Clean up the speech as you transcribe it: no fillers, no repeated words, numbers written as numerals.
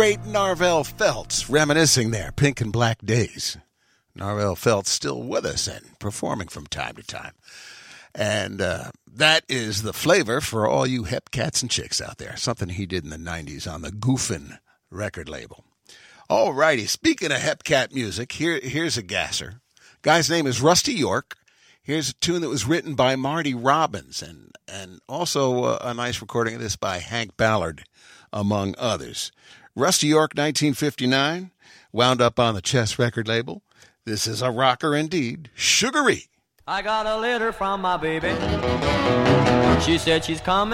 Great Narvel Feltz, reminiscing there, Pink and Black Days. Narvel Feltz still with us and performing from time to time. And that is the flavor for all you hep cats and chicks out there. Something he did in the 90s on the Goofin record label. All righty, speaking of hep cat music, here's a gasser. Guy's name is Rusty York. Here's a tune that was written by Marty Robbins and also a nice recording of this by Hank Ballard, among others. Rusty York, 1959, wound up on the Chess record label. This is a rocker indeed. Sugaree. I got a letter from my baby. She said she's coming.